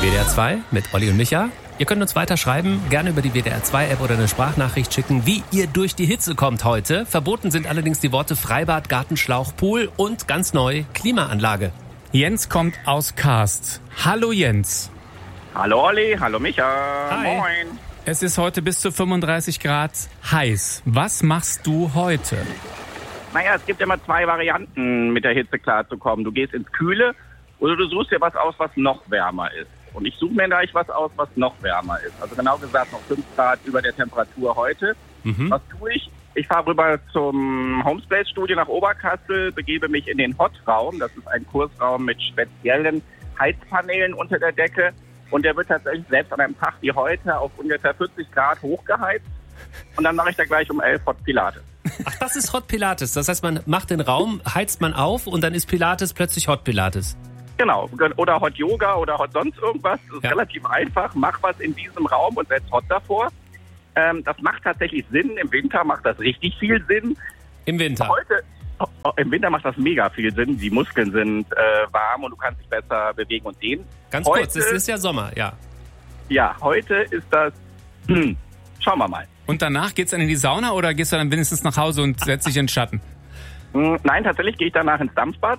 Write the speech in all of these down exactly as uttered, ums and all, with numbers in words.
W D R zwei mit Olli und Micha. Ihr könnt uns weiter schreiben, gerne über die W D R zwei App oder eine Sprachnachricht schicken, wie ihr durch die Hitze kommt heute. Verboten sind allerdings die Worte Freibad, Gartenschlauch, Pool und ganz neu Klimaanlage. Jens kommt aus Karst. Hallo Jens. Hallo Olli, hallo Micha. Hi. Moin. Es ist heute bis zu fünfunddreißig Grad heiß. Was machst du heute? Naja, es gibt immer zwei Varianten, mit der Hitze klarzukommen. Du gehst ins Kühle oder du suchst dir was aus, was noch wärmer ist. Und ich suche mir gleich was aus, was noch wärmer ist. Also genau gesagt noch fünf Grad über der Temperatur heute. Mhm. Was tue ich? Ich fahre rüber zum Homespace-Studio nach Oberkassel, begebe mich in den Hot-Raum. Das ist ein Kursraum mit speziellen Heizpaneelen unter der Decke. Und der wird tatsächlich selbst an einem Tag wie heute auf ungefähr vierzig Grad hochgeheizt. Und dann mache ich da gleich um elf Hot Pilates. Ach, das ist Hot Pilates. Das heißt, man macht den Raum, heizt man auf und dann ist Pilates plötzlich Hot Pilates. Genau. Oder Hot Yoga oder Hot sonst irgendwas. Das ist Ja. relativ einfach. Mach was in diesem Raum und setz Hot davor. Ähm, das macht tatsächlich Sinn. Im Winter macht das richtig viel Sinn. Im Winter. Heute, oh, im Winter macht das mega viel Sinn. Die Muskeln sind äh, warm und du kannst dich besser bewegen und dehnen. Ganz heute, kurz, es ist ja Sommer, ja. Ja, heute ist das... Hm, schauen wir mal. Und danach geht's dann in die Sauna oder gehst du dann wenigstens nach Hause und setzt dich in den Schatten? Hm, nein, tatsächlich gehe ich danach ins Dampfbad.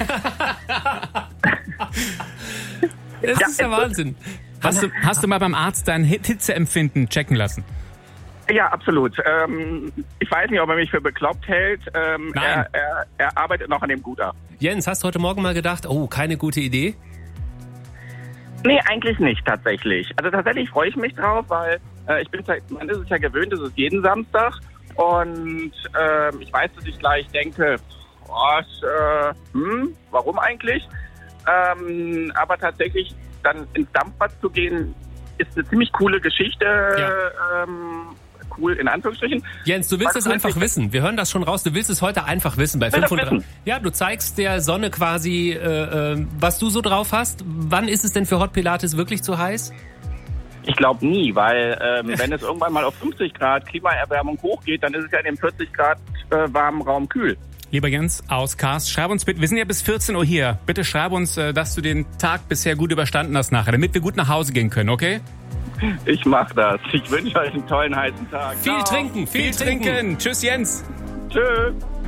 Das Ja, ist der es- Wahnsinn. Hast du, hast du mal beim Arzt dein Hitzeempfinden checken lassen? Ja, absolut. Ähm, ich weiß nicht, ob er mich für bekloppt hält. Ähm, Nein. Er, er, er arbeitet noch an dem Gutachten. Jens, hast du heute Morgen mal gedacht, oh, keine gute Idee? Nee, eigentlich nicht tatsächlich. Also tatsächlich freue ich mich drauf, weil äh, ich bin, man ist es ja gewöhnt, es ist jeden Samstag. Und ähm, ich weiß, dass ich gleich denke, was, äh, hm, warum eigentlich? Ähm, aber tatsächlich dann ins Dampfbad zu gehen, ist eine ziemlich coole Geschichte. Ja. Ähm, cool in Anführungsstrichen. Jens, du willst Was es einfach willst du- wissen. Wir hören das schon raus. Du willst es heute einfach wissen bei will das fünfhundert. wissen. Ja, du zeigst der Sonne quasi, äh, äh, was du so drauf hast. Wann ist es denn für Hot Pilates wirklich zu heiß? Ich glaube nie, weil ähm, wenn es irgendwann mal auf fünfzig Grad Klimaerwärmung hochgeht, dann ist es ja in dem vierzig Grad äh, warmen Raum kühl. Lieber Jens aus Karst, schreib uns bitte, wir sind ja bis vierzehn Uhr hier. Bitte schreib uns, äh, dass du den Tag bisher gut überstanden hast nachher, damit wir gut nach Hause gehen können, okay? Ich mach das. Ich wünsche euch einen tollen heißen Tag. Viel Ciao. trinken, viel, Viel trinken. Tschüss Jens. Tschüss.